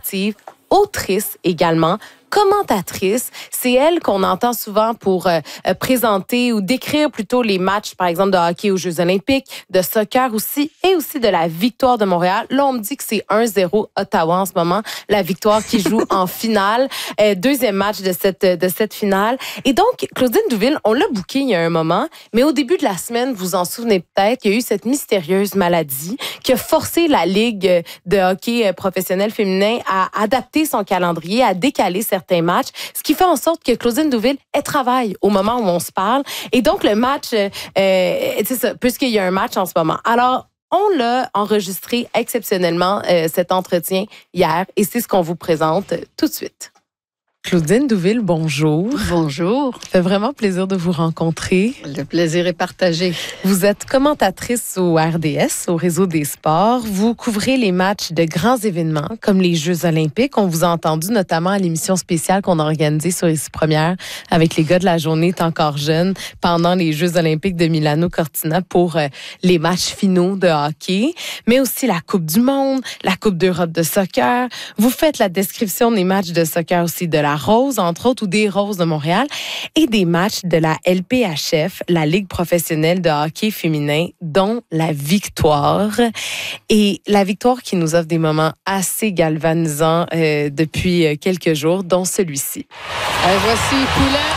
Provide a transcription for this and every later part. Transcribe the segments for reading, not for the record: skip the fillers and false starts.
sportive, autrice également, commentatrice. C'est elle qu'on entend souvent pour présenter ou décrire plutôt les matchs, par exemple, de hockey aux Jeux olympiques, de soccer aussi, et aussi de la victoire de Montréal. Là, on me dit que c'est 1-0 Ottawa en ce moment, la victoire qui joue en finale, deuxième match de cette finale. Et donc, Claudine Douville, on l'a bookée il y a un moment, mais au début de la semaine, vous en souvenez peut-être, il y a eu cette mystérieuse maladie qui a forcé la Ligue de hockey professionnel féminin à adapter son calendrier, à décaler certains matchs, ce qui fait en sorte que Claudine Douville, elle travaille au moment où on se parle. Et donc, le match, c'est ça, puisqu'il y a un match en ce moment. Alors, on l'a enregistré exceptionnellement, cet entretien hier, et c'est ce qu'on vous présente tout de suite. Claudine Douville, bonjour. Bonjour. Ça fait vraiment plaisir de vous rencontrer. Le plaisir est partagé. Vous êtes commentatrice au RDS, au Réseau des sports. Vous couvrez les matchs de grands événements comme les Jeux olympiques. On vous a entendu notamment à l'émission spéciale qu'on a organisée sur Ici Première avec les gars de la journée T'es encore jeune pendant les Jeux olympiques de Milano Cortina pour les matchs finaux de hockey, mais aussi la Coupe du monde, la Coupe d'Europe de soccer. Vous faites la description des matchs de soccer aussi de la Rose, entre autres, ou des Roses de Montréal, et des matchs de la LPHF, la Ligue professionnelle de hockey féminin, dont la victoire. Et la victoire qui nous offre des moments assez galvanisants depuis quelques jours, dont celui-ci. Voici Poulin.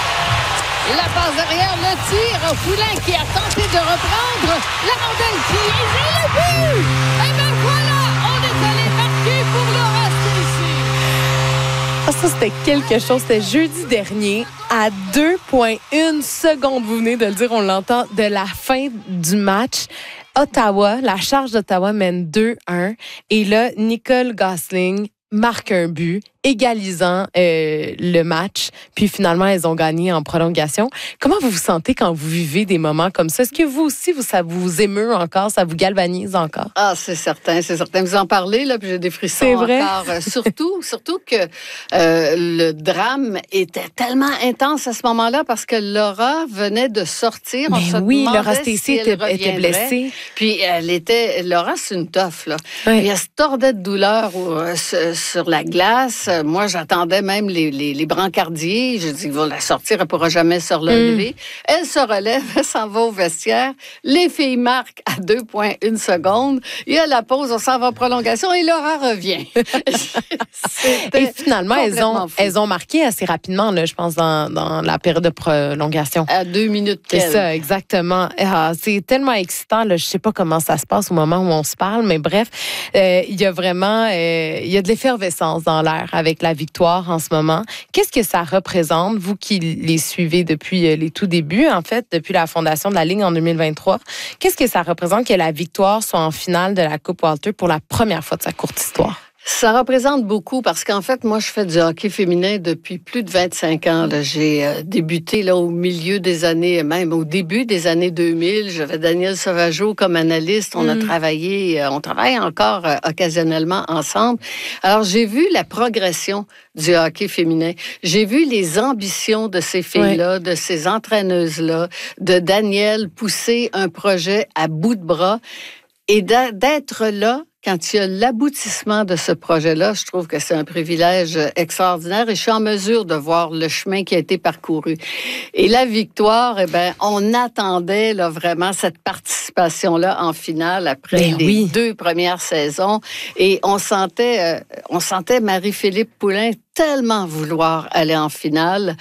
La passe derrière, le tir. Poulin qui a tenté de reprendre. La rondelle qui est le but. Et bien voilà, on est allé marquer pour le reste ici. Ça, c'était quelque chose. C'était jeudi dernier, à 2,1 secondes, vous venez de le dire, on l'entend, de la fin du match. Ottawa, la Charge d'Ottawa mène 2-1. Et là, Nicole Gosling marque un but, égalisant le match. Puis finalement, elles ont gagné en prolongation. Comment vous vous sentez quand vous vivez des moments comme ça? Est-ce que vous aussi, ça vous émeut encore? Ça vous galvanise encore? Ah, c'est certain, c'est certain. Vous en parlez, là, puis j'ai des frissons c'est vrai? encore. Surtout que le drame était tellement intense à ce moment-là parce que Laura venait de sortir. Mais on se oui, demandait Laura Stacey si elle était blessée. Puis Laura, c'est une toffe, là. Oui. Puis elle se tordait de douleur sur la glace. Moi, j'attendais même les brancardiers. Je dis, ils vont la sortir, elle ne pourra jamais se relever. Elle se relève, elle s'en va au vestiaire. Les filles marquent à 2,1 secondes. Il y a la pause, on s'en va en prolongation et Laura revient. Et finalement, elles ont marqué assez rapidement, là, je pense, dans la période de prolongation. À 2 minutes. C'est ça, exactement. C'est tellement excitant. Là, je ne sais pas comment ça se passe au moment où on se parle, mais bref, il y a vraiment il y a de l'effervescence dans l'air avec la victoire en ce moment. Qu'est-ce que ça représente, vous qui les suivez depuis les tout débuts, en fait, depuis la fondation de la Ligue en 2023? Qu'est-ce que ça représente que la victoire soit en finale de la Coupe Walter pour la première fois de sa courte histoire? Ça représente beaucoup parce qu'en fait, moi, je fais du hockey féminin depuis plus de 25 ans. Là. J'ai débuté là au milieu des années, même au début des années 2000. J'avais Daniel Sauvageau comme analyste. On a travaillé, on travaille encore occasionnellement ensemble. Alors, j'ai vu la progression du hockey féminin. J'ai vu les ambitions de ces filles-là, de ces entraîneuses-là, de Daniel pousser un projet à bout de bras et d'être là. Quand il y a l'aboutissement de ce projet-là, je trouve que c'est un privilège extraordinaire et je suis en mesure de voir le chemin qui a été parcouru. Et la victoire, eh ben, on attendait là, vraiment cette participation-là en finale après les 2 premières saisons. Et on sentait Marie-Philippe Poulin tellement vouloir aller en finale.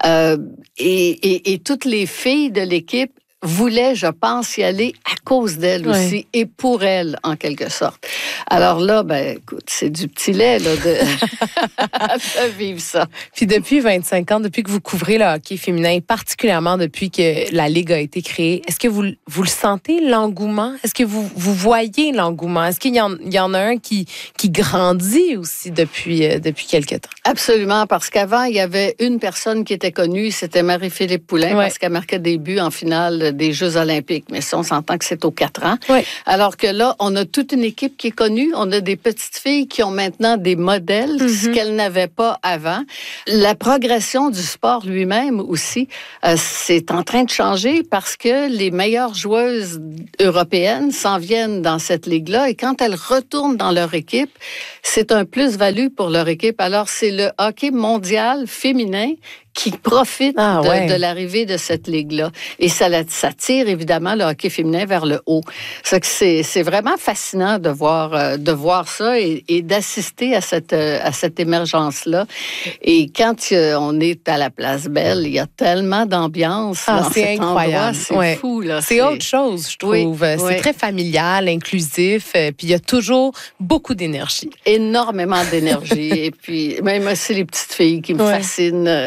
Et toutes les filles de l'équipe voulait, je pense, y aller à cause d'elle aussi et pour elle, en quelque sorte. Alors là, ben, écoute, c'est du petit lait, là, de vivre ça. Puis depuis 25 ans, depuis que vous couvrez le hockey féminin, particulièrement depuis que la Ligue a été créée, est-ce que vous le sentez, l'engouement? Est-ce que vous voyez l'engouement? Est-ce qu'il y en a un qui grandit aussi depuis quelque temps? Absolument, parce qu'avant, il y avait une personne qui était connue, c'était Marie-Philippe Poulin, parce qu'elle marquait des buts en finale des Jeux olympiques. Mais ça, on s'entend que c'est aux 4 ans. Oui. Alors que là, on a toute une équipe qui est connue. On a des petites filles qui ont maintenant des modèles, ce qu'elles n'avaient pas avant. La progression du sport lui-même aussi, c'est en train de changer parce que les meilleures joueuses européennes s'en viennent dans cette ligue-là et quand elles retournent dans leur équipe, c'est un plus-value pour leur équipe. Alors, c'est le hockey mondial féminin qui profite de l'arrivée de cette ligue-là. Et ça tire évidemment le hockey féminin vers le haut. C'est vraiment fascinant de voir ça et d'assister à cette émergence-là. Et quand on est à la Place Belle, il y a tellement d'ambiance dans cet endroit. C'est fou. Là. C'est autre chose, je trouve. C'est très familial, inclusif, puis il y a toujours beaucoup d'énergie. Énormément d'énergie. Et puis, même aussi les petites filles qui me fascinent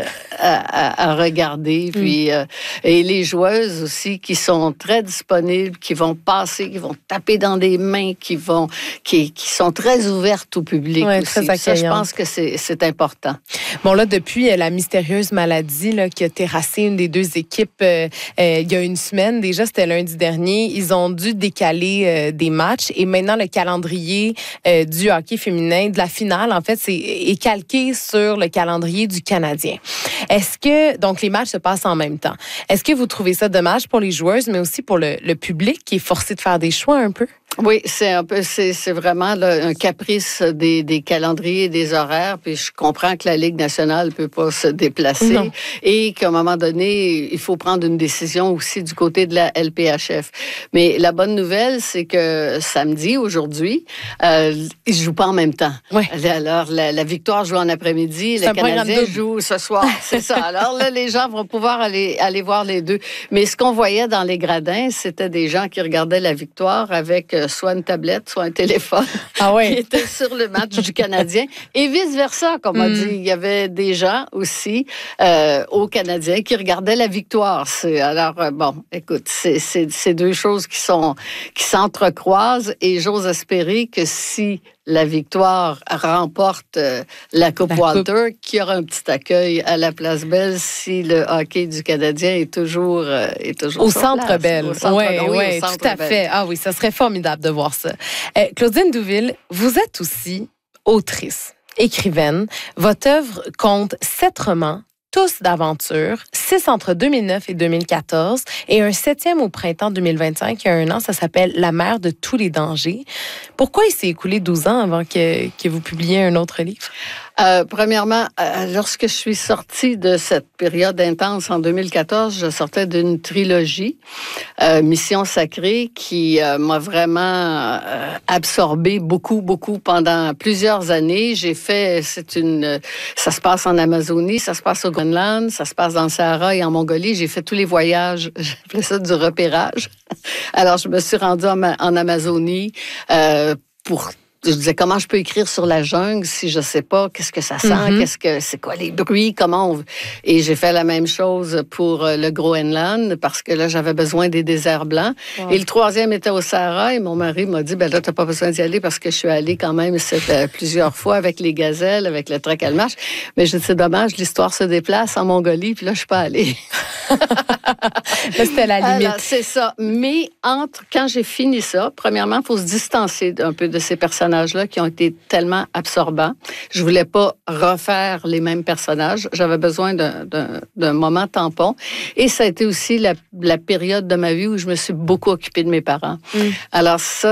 à regarder. Puis, et les joueuses aussi qui sont très disponibles, qui vont passer, qui vont taper dans des mains, qui sont très ouvertes au public aussi. Très ça, je pense que c'est important. Bon, là, depuis la mystérieuse maladie là, qui a terrassé une des deux équipes il y a une semaine, déjà, c'était lundi dernier, ils ont dû décaler des matchs et maintenant, le calendrier du hockey féminin, de la finale, en fait, est calqué sur le calendrier du Canadien. Est-ce que, donc, les matchs se passent en même temps. Est-ce que vous trouvez ça dommage pour les joueuses, mais aussi pour le public qui est forcé de faire des choix un peu? Oui, c'est vraiment là, un caprice des calendriers et des horaires. Puis je comprends que la Ligue nationale peut pas se déplacer et qu'à un moment donné, il faut prendre une décision aussi du côté de la LPHF. Mais la bonne nouvelle, c'est que samedi, aujourd'hui, ils jouent pas en même temps. Oui. Alors, la Victoire joue en après-midi, le Canadien joue ce soir. C'est ça. Alors là, les gens vont pouvoir aller voir les deux. Mais ce qu'on voyait dans les gradins, c'était des gens qui regardaient la Victoire avec soit une tablette, soit un téléphone qui était sur le match du Canadien. Et vice-versa, comme on dit. Il y avait des gens aussi au Canadien qui regardaient la Victoire. Alors, bon, écoute, c'est deux choses qui s'entrecroisent et j'ose espérer que si la Victoire remporte la Coupe Walter, qu'il y aura un petit accueil à la Place Belle si le hockey du Canadien est toujours au Centre Bell. Oui, tout à fait. Ah oui, ça serait formidable de voir ça. Claudine Douville, vous êtes aussi autrice, écrivaine. Votre œuvre compte 7 romans, tous d'aventure, 6 entre 2009 et 2014 et un 7e au printemps 2025, il y a un an, ça s'appelle La mère de tous les dangers. Pourquoi il s'est écoulé 12 ans avant que vous publiez un autre livre? Premièrement, lorsque je suis sortie de cette période intense en 2014, je sortais d'une trilogie, Mission sacrée, qui m'a vraiment absorbée beaucoup pendant plusieurs années. Ça se passe en Amazonie, ça se passe au Groenland, ça se passe dans le Sahara et en Mongolie. J'ai fait tous les voyages, j'appelais ça du repérage. Alors, je me suis rendue en Amazonie je disais, comment je peux écrire sur la jungle si je sais pas qu'est-ce que ça sent, c'est quoi les bruits, Et j'ai fait la même chose pour le Groenland parce que là, j'avais besoin des déserts blancs. Wow. Et le 3e était au Sahara et mon mari m'a dit, là, t'as pas besoin d'y aller parce que je suis allée quand même plusieurs fois avec les gazelles, avec le trek à marche. Mais je dis, c'est dommage, l'histoire se déplace en Mongolie puis là, je suis pas allée. C'était la limite. Alors, c'est ça. Mais quand j'ai fini ça, premièrement, il faut se distancer un peu de ces personnages-là qui ont été tellement absorbants. Je voulais pas refaire les mêmes personnages. J'avais besoin d'un moment tampon. Et ça a été aussi la période de ma vie où je me suis beaucoup occupée de mes parents. Alors ça,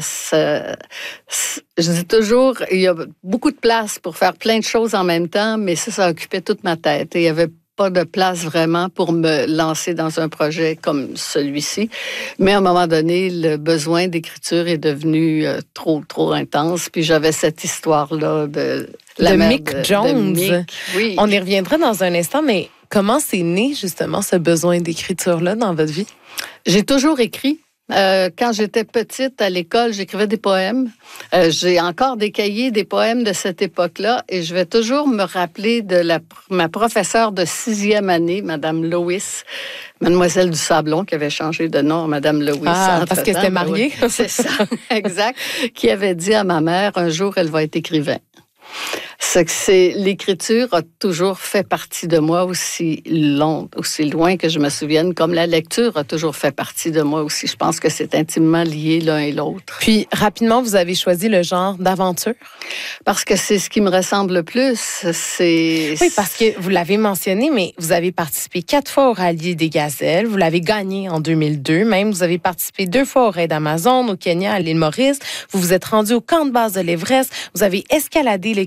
je dis toujours, il y a beaucoup de place pour faire plein de choses en même temps, mais ça occupait toute ma tête. Et il y avait pas de place vraiment pour me lancer dans un projet comme celui-ci. Mais à un moment donné, le besoin d'écriture est devenu trop intense. Puis j'avais cette histoire-là de Mick Jones. De Mick. Oui. On y reviendra dans un instant, mais comment c'est né justement ce besoin d'écriture-là dans votre vie? J'ai toujours écrit. Quand j'étais petite à l'école, j'écrivais des poèmes. J'ai encore des cahiers, des poèmes de cette époque-là, et je vais toujours me rappeler de ma professeure de 6e année, Madame Lois, Mademoiselle du Sablon, qui avait changé de nom à Madame Lois. Parce qu'elle était mariée. C'est ça, exact. Qui avait dit à ma mère, un jour, elle va être écrivain. L'écriture a toujours fait partie de moi aussi loin que je me souvienne, comme la lecture a toujours fait partie de moi aussi. Je pense que c'est intimement lié l'un et l'autre. Puis, rapidement, vous avez choisi le genre d'aventure? Parce que c'est ce qui me ressemble le plus. Oui, parce que vous l'avez mentionné, mais vous avez participé 4 fois au Rallye des Gazelles. Vous l'avez gagné en 2002 même. Vous avez participé 2 fois au Raid Amazon, au Kenya, à l'île Maurice. Vous vous êtes rendu au camp de base de l'Everest. Vous avez escaladé le